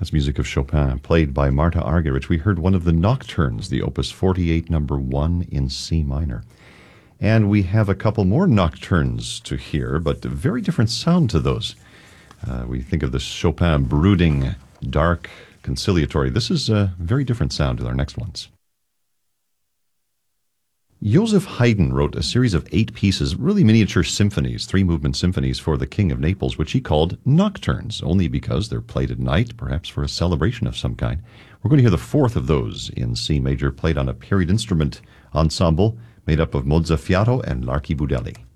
That's music of Chopin, played by Marta Argerich. We heard one of the nocturnes, the Opus 48, number 1 in C minor. And we have a couple more nocturnes to hear, but a very different sound to those. We think of the Chopin brooding, dark, conciliatory. This is a very different sound to our next ones. Joseph Haydn wrote a series of 8 pieces, really miniature symphonies, 3-movement symphonies for the King of Naples, which he called nocturnes, only because they're played at night, perhaps for a celebration of some kind. We're going to hear the 4th of those in C major, played on a period instrument ensemble made up of mozzafiato and l'archibudelli.